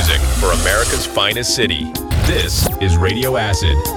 music for America's finest city. This is Radio Acid.